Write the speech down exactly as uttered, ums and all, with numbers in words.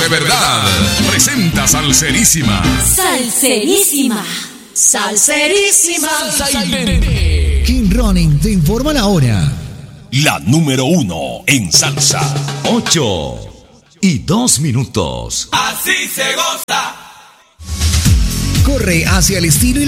verdad. Presenta Salserísima. Salserísima. Salserísima. Salsa y Mente. King Ronin te informa la hora. La número uno en salsa. Ocho y dos minutos. Así se goza. Corre hacia el estilo y la